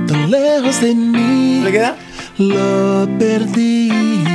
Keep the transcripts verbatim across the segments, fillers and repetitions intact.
tan lejos de mí. ¿Le queda? Lo perdí,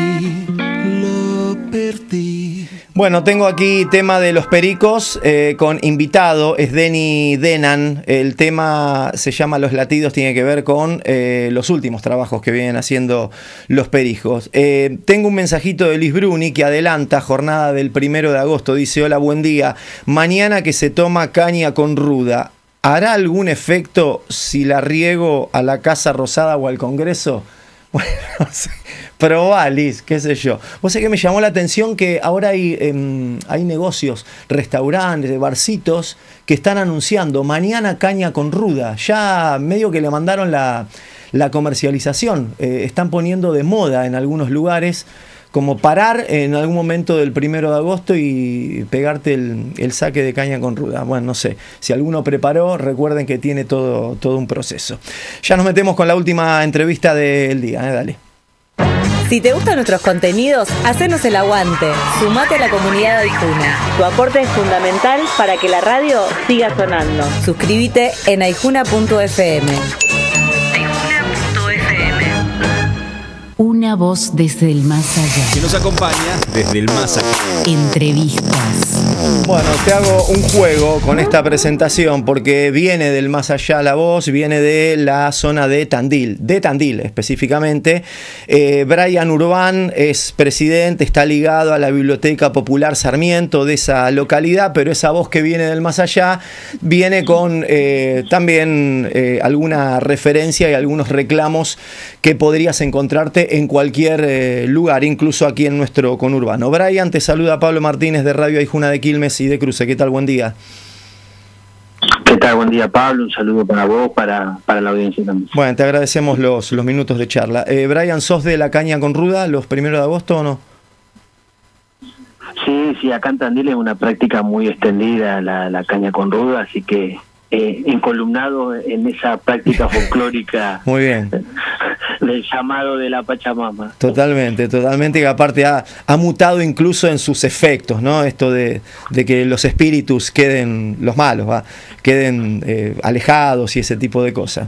lo perdí. Bueno, tengo aquí tema de Los Pericos eh, con invitado, es Denny Denan. El tema se llama Los Latidos, tiene que ver con eh, los últimos trabajos que vienen haciendo Los Pericos. Eh, tengo un mensajito de Liz Bruni que adelanta jornada del primero de agosto. Dice: hola, buen día. Mañana que se toma caña con ruda, ¿hará algún efecto si la riego a la Casa Rosada o al Congreso? Bueno, no sé. Probá, Liz, qué sé yo. Vos sé que me llamó la atención que ahora hay, eh, hay negocios, restaurantes, barcitos que están anunciando mañana caña con ruda. Ya medio que le mandaron la, la comercialización. Eh, están poniendo de moda en algunos lugares como parar en algún momento del primero de agosto y pegarte el, el saque de caña con ruda. Bueno, no sé. Si alguno preparó, recuerden que tiene todo, todo un proceso. Ya nos metemos con la última entrevista del día. ¿eh? Dale. Si te gustan nuestros contenidos, hacenos el aguante. Sumate a la comunidad de Aijuna. Tu aporte es fundamental para que la radio siga sonando. Suscríbete en aijuna punto efe eme. Una voz desde el más allá. Que nos acompaña desde el más allá. Entrevistas. Bueno, te hago un juego con esta presentación porque viene del más allá la voz, viene de la zona de Tandil, de Tandil específicamente. Eh, Brian Urbán es presidente, está ligado a la Biblioteca Popular Sarmiento de esa localidad, pero esa voz que viene del más allá viene con eh, también eh, alguna referencia y algunos reclamos que podrías encontrarte en cualquier eh, lugar, incluso aquí en nuestro conurbano. Brian, te saluda Pablo Martínez de Radio Aijuna de Quilmes y de Cruce. ¿Qué tal? Buen día. ¿Qué tal? Buen día, Pablo. Un saludo para vos, para, para la audiencia también. Bueno, te agradecemos los, los minutos de charla. Eh, Brian, ¿sos de la caña con ruda los primeros de agosto o no? Sí, sí, acá en Tandil es una práctica muy extendida la, la caña con ruda, así que eh, encolumnado en esa práctica folclórica. Muy bien. Del llamado de la Pachamama. Totalmente, totalmente, que aparte ha, ha mutado incluso en sus efectos, ¿no? Esto de, de que los espíritus queden, los malos, ¿va? queden eh, alejados y ese tipo de cosas.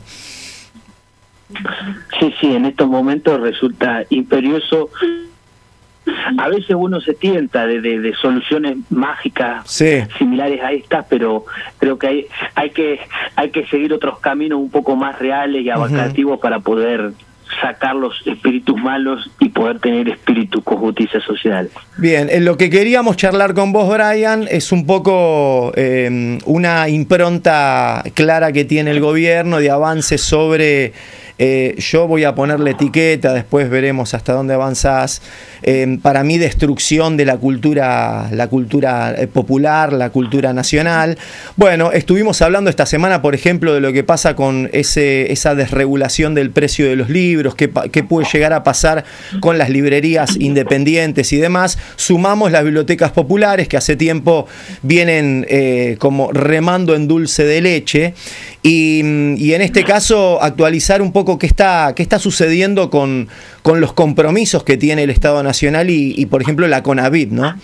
Sí, sí, en estos momentos resulta imperioso. A veces uno se tienta de, de, de soluciones mágicas sí. similares a estas, pero creo que hay, hay que hay que seguir otros caminos un poco más reales y abarcativos uh-huh. para poder sacar los espíritus malos y poder tener espíritus con justicia social. Bien, en lo que queríamos charlar con vos, Brian, es un poco eh, una impronta clara que tiene el gobierno de avance sobre... Eh, yo voy a ponerle etiqueta, después veremos hasta dónde avanzás. Eh, para mí, destrucción de la cultura, la cultura popular, la cultura nacional. Bueno, estuvimos hablando esta semana, por ejemplo, de lo que pasa con ese, esa desregulación del precio de los libros, qué, qué puede llegar a pasar con las librerías independientes y demás. Sumamos las bibliotecas populares, que hace tiempo vienen eh, como remando en dulce de leche. Y, y en este caso, actualizar un poco qué está, qué está sucediendo con, con los compromisos que tiene el Estado Nacional y, y, por ejemplo, la CONAVIP, ¿no?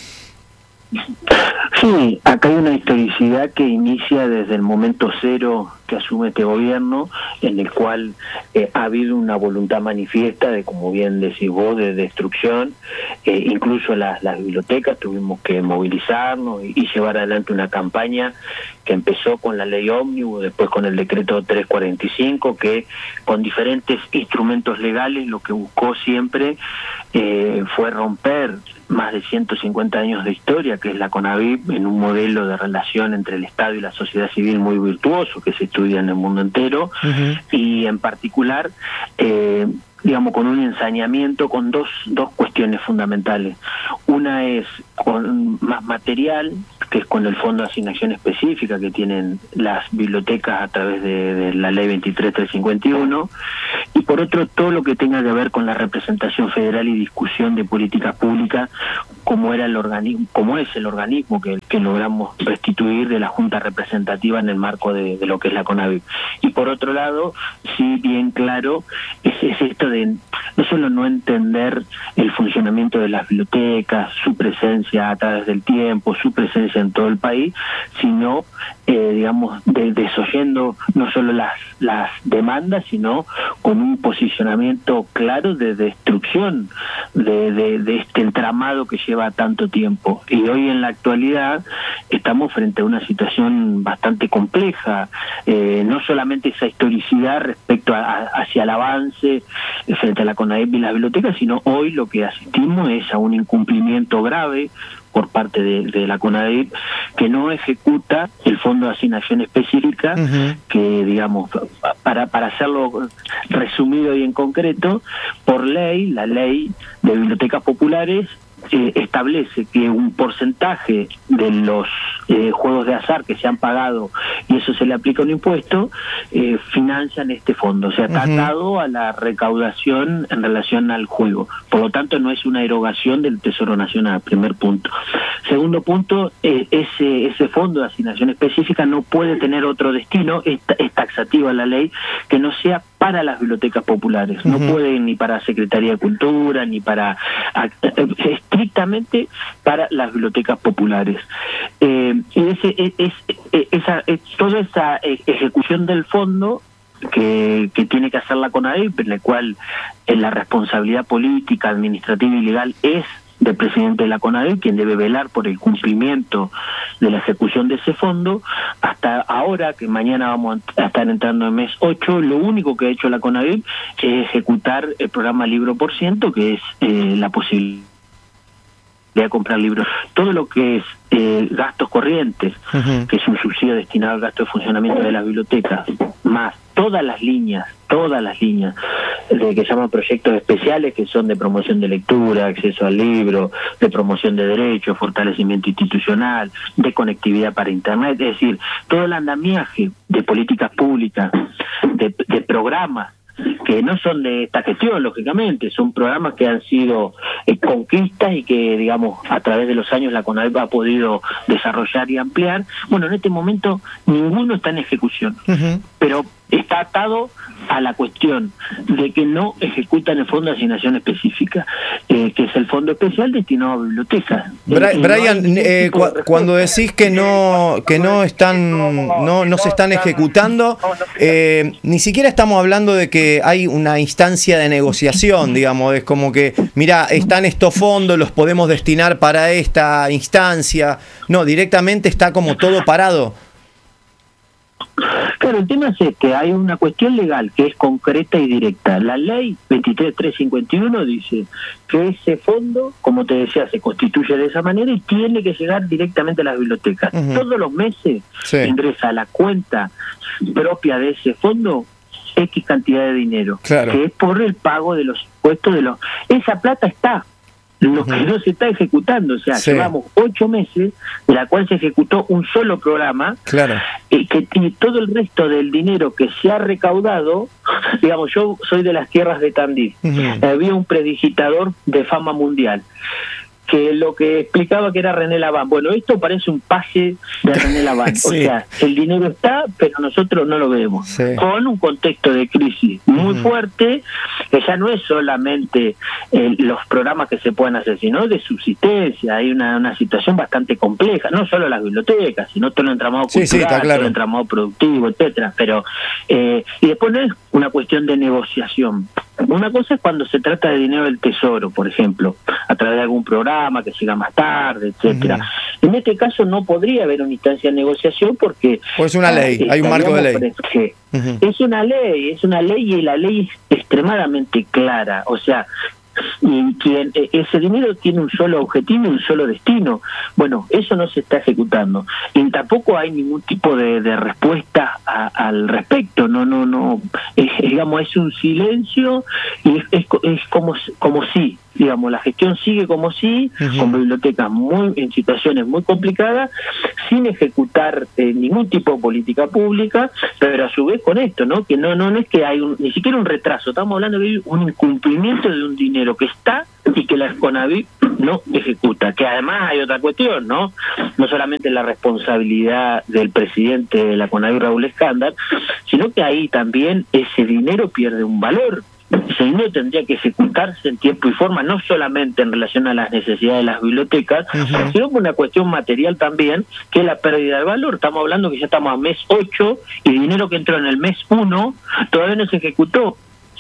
Sí, acá hay una historicidad que inicia desde el momento cero que asume este gobierno, en el cual eh, ha habido una voluntad manifiesta de, como bien decís vos, de destrucción. Eh, incluso las, las bibliotecas tuvimos que movilizarnos y, y llevar adelante una campaña que empezó con la ley ómnibus, después con el decreto trescientos cuarenta y cinco, que con diferentes instrumentos legales lo que buscó siempre eh, fue romper más de ciento cincuenta años de historia, que es la CONAVIP, en un modelo de relación entre el Estado y la sociedad civil muy virtuoso, que se estudia en el mundo entero, uh-huh. y en particular, eh, digamos, con un ensañamiento con dos, dos cuestiones fundamentales. Una es con más material, que es con el Fondo de Asignación Específica que tienen las bibliotecas a través de, de la Ley veintitrés mil trescientos cincuenta y uno, y por otro, todo lo que tenga que ver con la representación federal y discusión de políticas públicas, como era el organismo, como es el organismo que que logramos restituir de la Junta Representativa en el marco de, de lo que es la CONAVIP. Y por otro lado, sí, bien claro, es, es esto de no solo no entender el funcionamiento de las bibliotecas, su presencia a través del tiempo, su presencia en todo el país, sino, eh, digamos, de, desoyendo no solo las, las demandas, sino con un posicionamiento claro de destrucción de, de, de este entramado que lleva tanto tiempo. Y hoy en la actualidad estamos frente a una situación bastante compleja, eh, no solamente esa historicidad respecto a, a, hacia el avance frente a la CONAVIP y las bibliotecas, sino hoy lo que asistimos es a un incumplimiento grave por parte de, de la CONAVIP, que no ejecuta el Fondo de Asignación Específica, uh-huh. que, digamos, para, para hacerlo resumido y en concreto, por ley, la ley de bibliotecas populares eh, establece que un porcentaje de los eh, juegos de azar que se han pagado, y eso se le aplica un impuesto, eh, financian este fondo, o sea, está uh-huh. atado a la recaudación en relación al juego. Por lo tanto, no es una erogación del Tesoro Nacional, primer punto. Segundo punto, eh, ese ese fondo de asignación específica no puede tener otro destino, es, es taxativa la ley, que no sea para las bibliotecas populares. Uh-huh. No puede ni para Secretaría de Cultura, ni para... estrictamente para las bibliotecas populares. Eh, y ese, es, es, esa, es, toda esa ejecución del fondo que, que tiene que hacer la CONAVIP, en la cual eh, la responsabilidad política, administrativa y legal es del presidente de la CONAVIP, quien debe velar por el cumplimiento de la ejecución de ese fondo. Hasta ahora, que mañana vamos a estar entrando en mes ocho, lo único que ha hecho la CONAVIP es ejecutar el programa Libro por Ciento, que es eh, la posibilidad de comprar libros. Todo lo que es eh, gastos corrientes, uh-huh. que es un subsidio destinado al gasto de funcionamiento de las bibliotecas, más todas las líneas, todas las líneas de que llaman proyectos especiales, que son de promoción de lectura, acceso al libro, de promoción de derechos, fortalecimiento institucional, de conectividad para Internet, es decir, todo el andamiaje de políticas públicas, de, de programas, que no son de esta gestión, lógicamente, son programas que han sido eh, conquistas y que, digamos, a través de los años la CONAVIP ha podido desarrollar y ampliar. Bueno, en este momento ninguno está en ejecución, uh-huh. pero está atado a la cuestión de que no ejecutan el Fondo de Asignación Específica, eh, que es el fondo especial destinado a bibliotecas. Bra- Brian, no eh, cu- cuando decís que no que no están no no se están ejecutando, eh, ni siquiera estamos hablando de que hay una instancia de negociación, digamos, es como que, mira, están estos fondos, los podemos destinar para esta instancia. No, directamente está como todo parado. Claro, el tema es este, hay una cuestión legal que es concreta y directa. La ley veintitrés mil trescientos cincuenta y uno dice que ese fondo, como te decía, se constituye de esa manera y tiene que llegar directamente a las bibliotecas. Uh-huh. Todos los meses sí. ingresa a la cuenta propia de ese fondo X cantidad de dinero, claro. que es por el pago de los impuestos de los... Esa plata está. Lo que no se está ejecutando, o sea, sí. llevamos ocho meses, de la cual se ejecutó un solo programa, claro. y que y todo el resto del dinero que se ha recaudado, digamos, yo soy de las tierras de Tandil, uh-huh. había un predigitador de fama mundial, que lo que explicaba que era René Laván. Bueno, esto parece un pase de René Laván. Sí. O sea, el dinero está, pero nosotros no lo vemos. Sí. Con un contexto de crisis muy uh-huh. fuerte, que ya no es solamente eh, los programas que se pueden hacer, sino de subsistencia. Hay una, una situación bastante compleja, no solo las bibliotecas, sino todo el entramado cultural, sí, sí, está claro. todo el entramado productivo, etcétera. Pero eh, y después no es una cuestión de negociación. Una cosa es cuando se trata de dinero del Tesoro, por ejemplo, a través de algún programa que llega más tarde, etcétera. Uh-huh. En este caso no podría haber una instancia de negociación porque... Pues es una ley, hay un marco de ley. Uh-huh. Es una ley, es una ley y la ley es extremadamente clara, o sea... y quien ese dinero tiene un solo objetivo y un solo destino. Bueno, eso no se está ejecutando y tampoco hay ningún tipo de, de respuesta a, al respecto. No, no, no. Es, digamos, es un silencio y es, es, es como como si, digamos, la gestión sigue como si, uh-huh. con bibliotecas muy en situaciones muy complicadas, sin ejecutar eh, ningún tipo de política pública, pero a su vez con esto, ¿no? Que no, no, no es que hay un, ni siquiera un retraso. Estamos hablando de un incumplimiento de un dinero que está y que la CONAVIP no ejecuta. Que además hay otra cuestión, ¿no? No solamente la responsabilidad del presidente de la CONAVIP, Raúl Escándar, sino que ahí también ese dinero pierde un valor. Ese dinero tendría que ejecutarse en tiempo y forma, no solamente en relación a las necesidades de las bibliotecas, uh-huh. sino por una cuestión material también, que es la pérdida de valor. Estamos hablando que ya estamos a mes ocho y dinero que entró en el mes uno todavía no se ejecutó.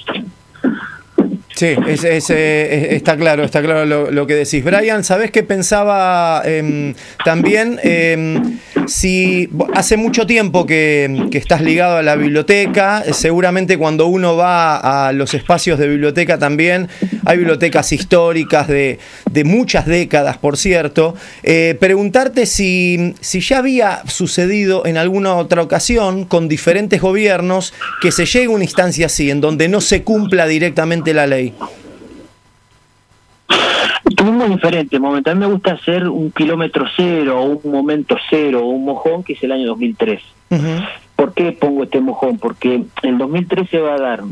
Sí, es, es, es, está claro, está claro lo, lo que decís. Brian, ¿sabés qué pensaba eh, también? Eh, si hace mucho tiempo que, que estás ligado a la biblioteca, seguramente cuando uno va a los espacios de biblioteca también, hay bibliotecas históricas de, de muchas décadas, por cierto. Eh, preguntarte si, si ya había sucedido en alguna otra ocasión con diferentes gobiernos que se llegue a una instancia así, en donde no se cumpla directamente la ley. Tuvimos diferentes momentos. A mí me gusta hacer un kilómetro cero, o un momento cero, o un mojón, que es el año dos mil tres. Uh-huh. ¿Por qué pongo este mojón? Porque en dos mil tres se va a dar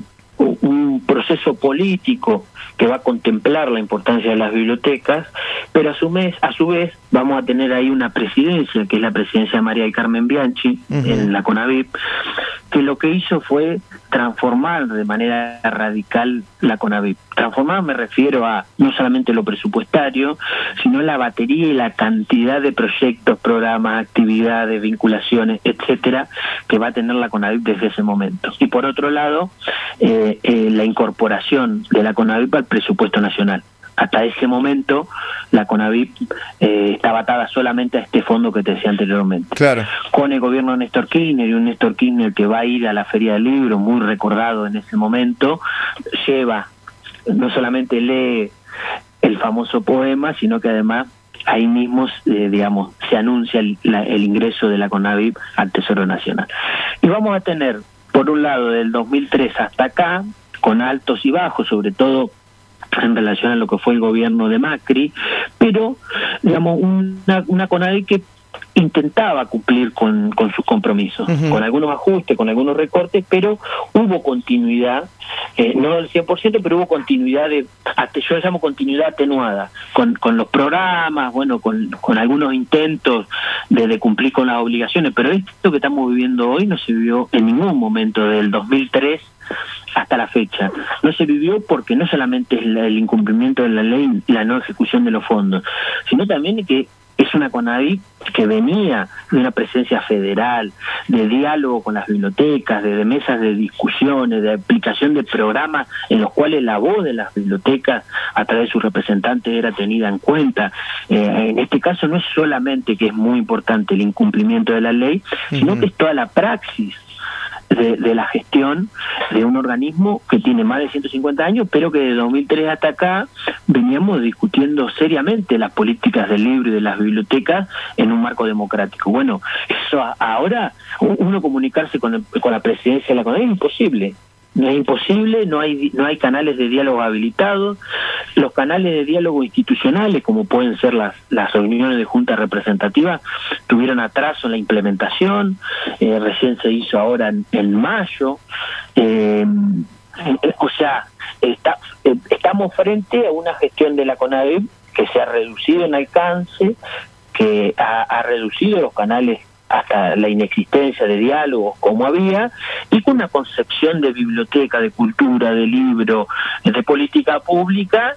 un proceso político que va a contemplar la importancia de las bibliotecas, pero a su vez, a su vez vamos a tener ahí una presidencia, que es la presidencia de María del Carmen Bianchi, uh-huh. en la CONAVIP, que lo que hizo fue transformar de manera radical la CONAVIP. Transformar me refiero a no solamente lo presupuestario, sino la batería y la cantidad de proyectos, programas, actividades, vinculaciones, etcétera, que va a tener la CONAVIP desde ese momento. Y por otro lado, eh, eh, la incorporación de la CONAVIP al presupuesto nacional. Hasta ese momento, la CONAVIP eh, estaba atada solamente a este fondo que te decía anteriormente. Claro. Con el gobierno de Néstor Kirchner, y un Néstor Kirchner que va a ir a la Feria del Libro, muy recordado en ese momento, lleva, no solamente lee el famoso poema, sino que además ahí mismo, eh, digamos, se anuncia el, la, el ingreso de la CONAVIP al Tesoro Nacional. Y vamos a tener, por un lado, del dos mil tres hasta acá, con altos y bajos, sobre todo en relación a lo que fue el gobierno de Macri, pero digamos una, una CONAVIP que intentaba cumplir con, con sus compromisos, uh-huh. con algunos ajustes, con algunos recortes, pero hubo continuidad, eh, no del cien por ciento, pero hubo continuidad de, yo le llamo continuidad atenuada, con, con los programas, bueno, con, con algunos intentos de, de cumplir con las obligaciones, pero esto que estamos viviendo hoy no se vivió en ningún momento del dos mil tres hasta la fecha. No se vivió porque no solamente es la, el incumplimiento de la ley y la no ejecución de los fondos, sino también que es una CONAVIP que venía de una presencia federal, de diálogo con las bibliotecas, de, de mesas de discusiones, de aplicación de programas en los cuales la voz de las bibliotecas a través de sus representantes era tenida en cuenta. Eh, en este caso no es solamente que es muy importante el incumplimiento de la ley, uh-huh. sino que es toda la praxis De, de la gestión de un organismo que tiene más de ciento cincuenta años, pero que de dos mil tres hasta acá veníamos discutiendo seriamente las políticas del libro y de las bibliotecas en un marco democrático. Bueno, eso ahora, uno comunicarse con, el, con la presidencia de la CONAVIP es imposible. No es imposible, no hay no hay canales de diálogo habilitados. Los canales de diálogo institucionales, como pueden ser las las reuniones de junta representativa, tuvieron atraso en la implementación. Eh, recién se hizo ahora en, en mayo. Eh, eh, o sea, está, eh, estamos frente a una gestión de la CONAVIP que se ha reducido en alcance, que ha, ha reducido los canales hasta la inexistencia de diálogos como había, y con una concepción de biblioteca, de cultura, de libro, de política pública,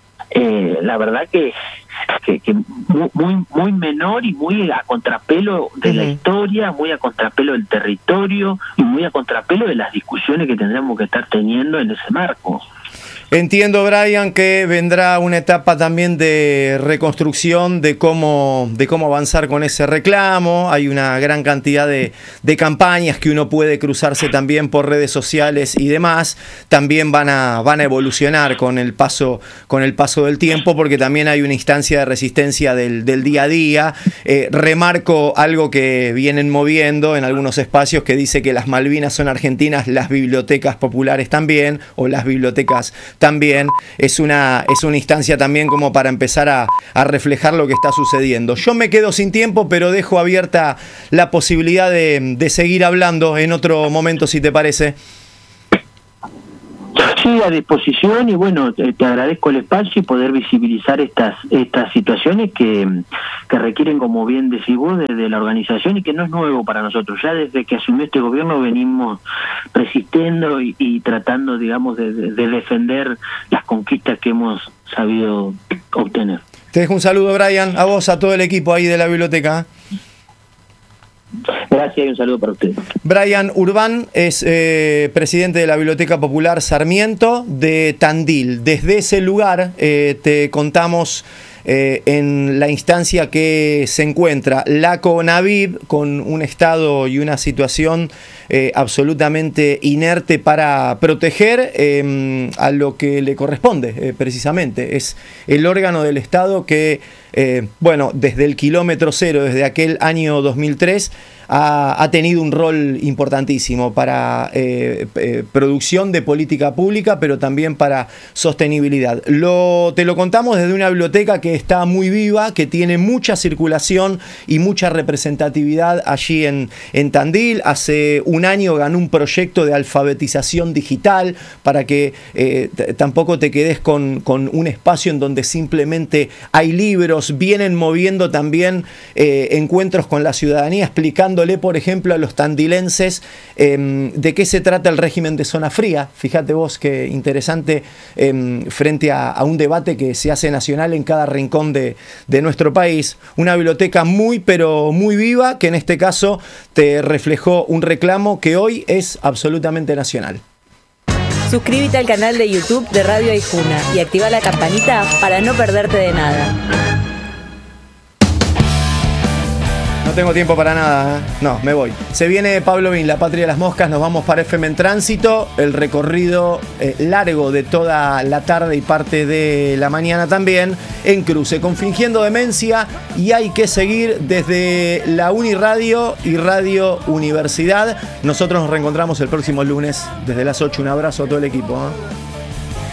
eh, la verdad que, que, que muy, muy menor y muy a contrapelo de uh-huh. la historia, muy a contrapelo del territorio y muy a contrapelo de las discusiones que tendremos que estar teniendo en ese marco. Entiendo, Brian, que vendrá una etapa también de reconstrucción de cómo, de cómo avanzar con ese reclamo. Hay una gran cantidad de, de campañas que uno puede cruzarse también por redes sociales y demás. También van a, van a evolucionar con el paso, con el paso del tiempo, porque también hay una instancia de resistencia del, del día a día. Eh, remarco algo que vienen moviendo en algunos espacios, que dice que las Malvinas son argentinas, las bibliotecas populares también, o las bibliotecas también. Es una, es una instancia también como para empezar a, a reflejar lo que está sucediendo. Yo me quedo sin tiempo, pero dejo abierta la posibilidad de, de seguir hablando en otro momento, si te parece. Sí, a disposición, y bueno, te, te agradezco el espacio y poder visibilizar estas estas situaciones que, que requieren, como bien decís vos, de, de la organización, y que no es nuevo para nosotros. Ya desde que asumió este gobierno venimos persistiendo y, y tratando, digamos, de, de, de defender las conquistas que hemos sabido obtener. Te dejo un saludo, Brian, a vos, a todo el equipo ahí de la biblioteca. Gracias y un saludo para ustedes. Brian Urbán es eh, presidente de la Biblioteca Popular Sarmiento de Tandil. Desde ese lugar eh, te contamos eh, en la instancia que se encuentra la CONAVIB, con un estado y una situación eh, absolutamente inerte para proteger eh, a lo que le corresponde, eh, precisamente. Es el órgano del Estado que, eh, bueno, desde el kilómetro cero, desde aquel año dos mil tres, Ha, ha tenido un rol importantísimo para eh, eh, producción de política pública, pero también para sostenibilidad. Lo, te lo contamos desde una biblioteca que está muy viva, que tiene mucha circulación y mucha representatividad allí en, en Tandil. Hace un año ganó un proyecto de alfabetización digital para que eh, tampoco te quedes con, con un espacio en donde simplemente hay libros. Vienen moviendo también eh, encuentros con la ciudadanía, explicando, por ejemplo, a los tandilenses eh, de qué se trata el régimen de zona fría. Fíjate vos qué interesante, eh, frente a, a un debate que se hace nacional en cada rincón de, de nuestro país. Una biblioteca muy, pero muy viva, que en este caso te reflejó un reclamo que hoy es absolutamente nacional. Suscríbete al canal de YouTube de Radio Aijuna y activa la campanita para no perderte de nada. No tengo tiempo para nada, ¿eh? No, me voy. Se viene Pablo Bin, La Patria de las Moscas, nos vamos para F M en Tránsito, el recorrido eh, largo de toda la tarde y parte de la mañana también, en cruce, con Fingiendo Demencia, y hay que seguir desde la Uniradio y Radio Universidad. Nosotros nos reencontramos el próximo lunes desde las ocho. Un abrazo a todo el equipo, ¿eh?